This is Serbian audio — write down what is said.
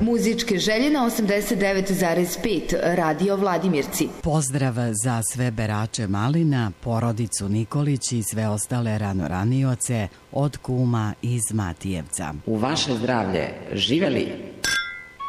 Muzičke želje na 89,5 Radio Vladimirci. Pozdrav za sve berače malina, porodicu Nikolić i sve ostale ranoranioce od kuma iz Matijevca. U vaše zdravlje, živeli!